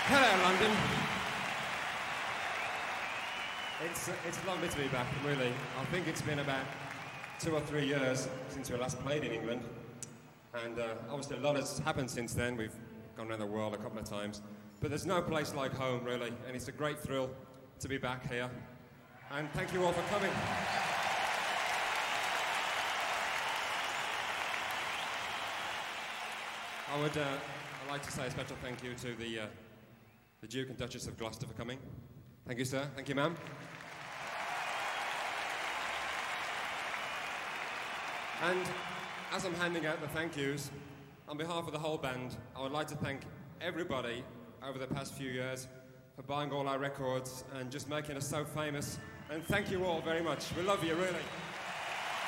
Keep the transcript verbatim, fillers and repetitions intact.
Hello, London. It's, uh, it's lovely to be back, really. I think it's been about two or three years since we last played in England. And uh, obviously a lot has happened since then. We've gone around the world a couple of times. But there's no place like home, really. And it's a great thrill to be back here. And thank you all for coming. I would uh, I'd like to say a special thank you to the, uh, the Duke and Duchess of Gloucester for coming. Thank you, sir. Thank you, ma'am. And as I'm handing out the thank yous, on behalf of the whole band, I would like to thank everybody over the past few years for buying all our records and just making us so famous. And thank you all very much. We love you, really.